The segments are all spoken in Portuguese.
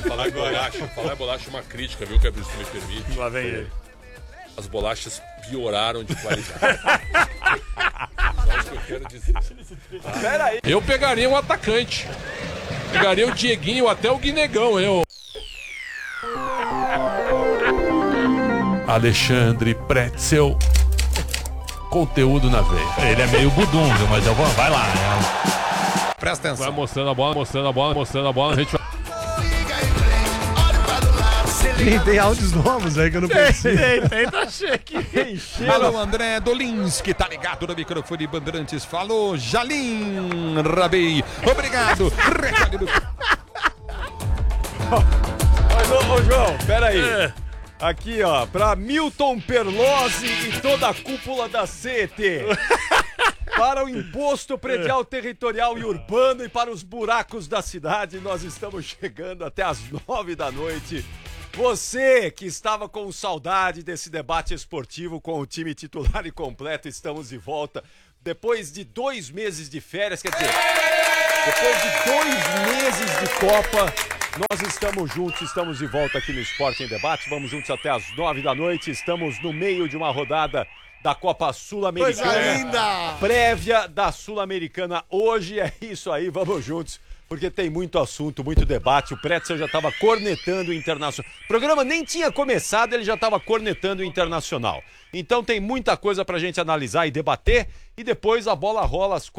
falar em bolacha, uma crítica, viu, Gabriel, se me permite. Lá vem ele. As bolachas pioraram de qualidade. Só isso que eu quero dizer. Pera aí. Eu pegaria um atacante. Pegaria o Dieguinho, até o Guinegão, eu. Alexandre Pretzel. Conteúdo na veia. Ele é meio budunga, mas eu vou. Vai lá. Presta atenção. Vai mostrando a bola, a gente vai. Tem áudios novos aí que eu não conhecia. Tenta achar aqui. Alô, André Dolinski, tá ligado no microfone Bandeirantes. Falou, Jalim Rabei. Obrigado. Recado do... Ô, João, pera aí. Aqui, ó, pra Milton Perlozzi e toda a cúpula da CET. Para o imposto predial territorial e urbano e para os buracos da cidade, nós estamos chegando até às 9 da noite. Você que estava com saudade desse debate esportivo com o time titular e completo, estamos de volta. Depois de 2 meses de férias, quer dizer, depois de 2 meses de Copa, nós estamos juntos, estamos de volta aqui no Esporte em Debate. Vamos juntos até às 9 da noite. Estamos no meio de uma rodada da Copa Sul-Americana. Coisa linda! Prévia da Sul-Americana. Hoje é isso aí, vamos juntos. Porque tem muito assunto, muito debate. O Pretzel já estava cornetando o Internacional. O programa nem tinha começado, ele já estava cornetando o Internacional. Então tem muita coisa pra gente analisar e debater. E depois a bola rola às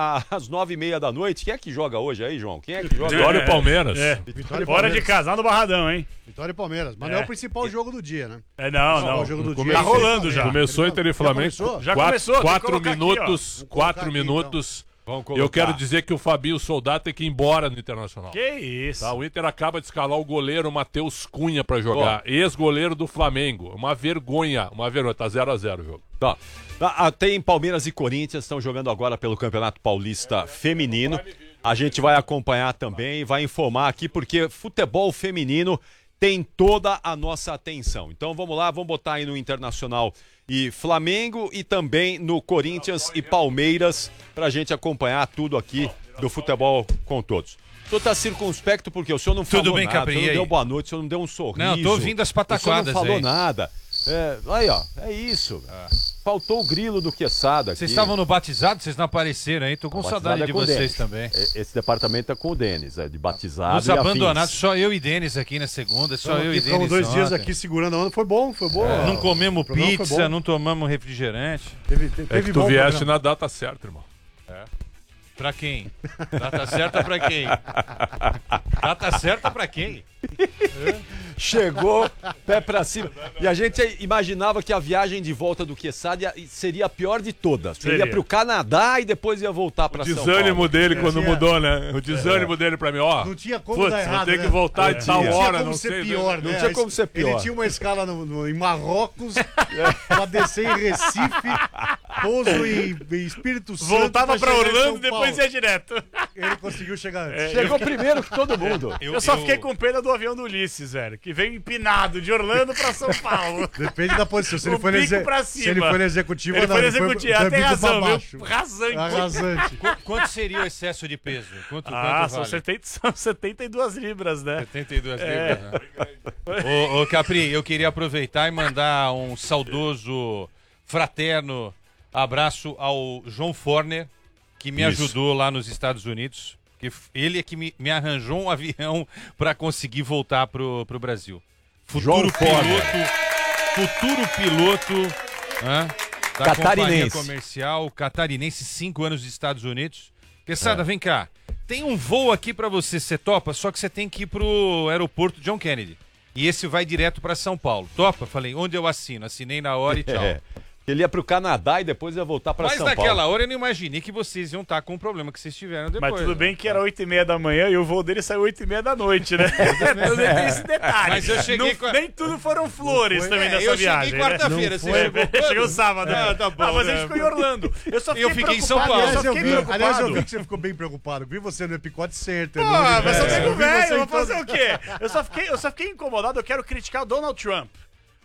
9h30 da noite. Quem é que joga hoje aí, João? Quem é que joga? Vitória e Palmeiras. Vitória e Fora Palmeiras. de casa, lá no Barradão, hein? Vitória e Palmeiras. Mas não é o principal jogo do dia, né? Não. O jogo do Come- dia. Tá rolando já. Começou Inter e Flamengo. começou? Já começou, tem que 4 colocar aqui, minutos. ó. Vou colocar 4 aqui, minutos. Vamos Eu quero dizer que o Fabinho Soldado tem que ir embora no Internacional. Que isso? Tá, o Inter acaba de escalar o goleiro Matheus Cunha pra jogar. Ex-goleiro do Flamengo. Uma vergonha. Tá 0x0 o jogo. Tá. Tem Palmeiras e Corinthians, estão jogando agora pelo Campeonato Paulista Feminino. A gente vai acompanhar também e vai informar aqui, porque futebol feminino tem toda a nossa atenção. Então vamos lá, vamos botar aí no Internacional e Flamengo e também no Corinthians e Palmeiras pra gente acompanhar tudo aqui do futebol com todos. O senhor tá circunspecto porque o senhor não falou Tudo bem, nada, Capri, o senhor e não aí? deu boa noite, o senhor não deu um sorriso. Não, tô ouvindo as O senhor pataquadas não falou aí. nada. Aí, ó, é isso. Faltou o grilo do Quesada aqui. Vocês estavam no batizado, vocês não apareceram aí. Tô com Batizado saudade é de com o vocês Denis. também. Esse departamento é com o Denis, é de batizado Os e abandonados, afins. só eu e Denis aqui na segunda, só eu e Denis. Ficamos 2 dias ontem. aqui segurando a onda. Foi bom. Não comemos O programa foi pizza, bom. não tomamos refrigerante. Teve É que tu bom vieste programa. na data certa, irmão. Pra quem? Data certa pra quem? Data certa pra quem? Chegou, pé pra cima. E a gente imaginava que a viagem de volta do Quesada seria a pior de todas. Ele ia Seria. pro Canadá e depois ia voltar pra São Desânimo Paulo. dele quando Tinha- mudou, né? O desânimo dele pra mim, ó. Não tinha como Putz, dar vou errado, ter né? que voltar de tal Não tinha hora, como não ser sei. pior, Não né? tinha como ser pior. Ele tinha uma escala em Marrocos, pra descer em Recife, pouso em Espírito Santo. Voltava pra chegar em Orlando São e depois Paulo. ia direto. Ele conseguiu chegar antes. Chegou primeiro que todo mundo. Eu só fiquei com pena do avião do Ulisses, velho, que veio empinado de Orlando pra São Paulo. Depende da posição. Se O ele for bico pra se cima. ele for executivo, Ele não. foi executivo, foi tem bico razão, pra viu? baixo. Rasante. Arrasante. Quanto seria o excesso de peso? Quanto São vale? 72 libras, né? 72 libras, né? Ô, Capri, eu queria aproveitar e mandar um saudoso, fraterno abraço ao João Forner, que me ajudou lá nos Estados Unidos. Ele é que me arranjou um avião para conseguir voltar pro Brasil. João Futuro piloto da Catarinense. companhia comercial catarinense, 5 anos nos Estados Unidos. Quesada, vem cá. Tem um voo aqui pra você topa, só que você tem que ir pro aeroporto John Kennedy. E esse vai direto pra São Paulo. Topa? Falei, onde eu assino? Assinei na hora e tchau. Ele ia pro Canadá e depois ia voltar pra Mas São Paulo. naquela hora eu não imaginei que vocês iam estar com o problema que vocês tiveram depois. Mas tudo né? bem que era 8h30 da manhã e o voo dele saiu 8h30 da noite, né? Tem esse detalhe. Mas eu cheguei com a- Nem tudo foram flores também nessa eu viagem. cheguei quarta-feira, você chegou quando? Chegou sábado. Ah, tá bom, mas a né? gente ficou em Orlando. Eu só fiquei fiquei em São preocupado, Paulo. Eu só Aliás, fiquei preocupado. eu vi que você ficou bem preocupado. Vi você no Epicote Center. Ah, mas eu eu tenho vi você velho, em vou fazer todo- o quê? Eu só fiquei incomodado, eu quero criticar o Donald Trump.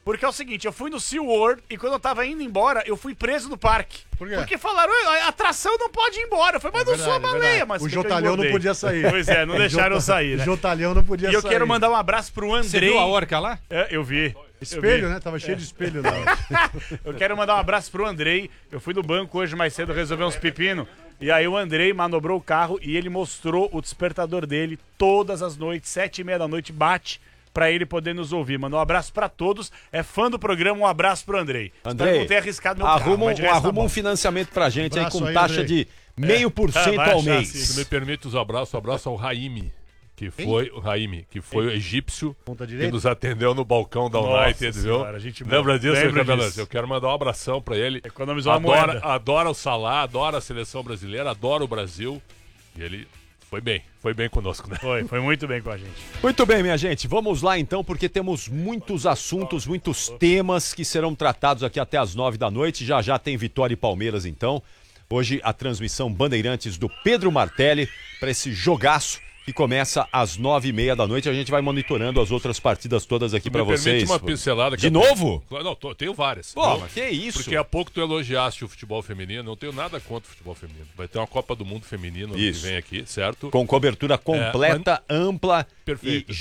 Porque é o seguinte, eu fui no SeaWorld e quando eu tava indo embora, eu fui preso no parque. Por quê? Porque falaram, a atração não pode ir embora. Eu falei, mas não sou a baleia, mas... O Jotalhão não podia sair. Pois é, não deixaram eu sair, né? O Jotalhão não podia E sair. eu quero mandar um abraço pro Você Andrei. viu a orca lá? É, eu vi. Espelho, né? Tava cheio de espelho lá. Eu quero mandar um abraço pro Andrei. Eu fui no banco hoje mais cedo resolver uns pepinos. E aí o Andrei manobrou o carro e ele mostrou o despertador dele todas as noites, 7h30 da noite, bate pra ele poder nos ouvir. Mandou um abraço pra todos. É fã do programa, um abraço pro Andrei. Espero que Andrei, não tenha arriscado meu carro, mas de resto tá arruma bom. um financiamento pra gente aí Abraço com aí, taxa Andrei. de 0,5% vai ao achar mês. assim. Se me permite os abraços, abraço ao Raime, que foi o egípcio Ponta que direita? nos atendeu no balcão da Nossa United, viu? senhora, gente boa. Lembra disso, Lembro Cabelas? disso. Eu quero mandar um abração pra ele. Economizou uma moeda. Adora o Salah, adora a seleção brasileira, adora o Brasil. E ele foi bem conosco, né? Foi muito bem com a gente. Muito bem, minha gente, vamos lá então, porque temos muitos assuntos, muitos temas que serão tratados aqui até as 9 da noite. Já já tem Vitória e Palmeiras então. Hoje a transmissão Bandeirantes do Pedro Martelli para esse jogaço que começa às 9h30 da noite. A gente vai monitorando as outras partidas todas aqui para Me permite vocês. uma pincelada. De novo? Não, tenho várias. Pô, Não, mas que isso? Porque há pouco tu elogiaste o futebol feminino. Não tenho nada contra o futebol feminino. Vai ter uma Copa do Mundo feminino Isso. que vem aqui, certo? Com cobertura completa, ampla Perfeito. e